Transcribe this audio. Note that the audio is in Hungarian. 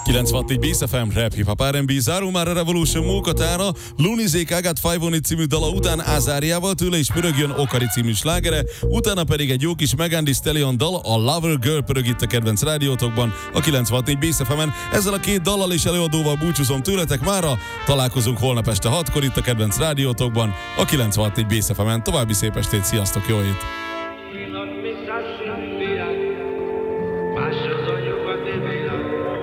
96.4 Bass FM, rap, hip-hop, R&B, zárul már a Revolution mókatára, Lunizék Agat 5 című dala után Azáriával, tőle is pörögjön Okari című slágere, utána pedig egy jó kis Megan Thee Stallion dal, a Lover Girl pörög itt a kedvenc rádiótokban, a 96.4 Bass FM-en. Ezzel a két dallal és előadóval búcsúzom tőletek mára, találkozunk holnap este 6-kor itt a kedvenc rádiótokban, a 96.4 Bass FM-en. További szép estét, sziasztok, jó hét! Más az anyukat,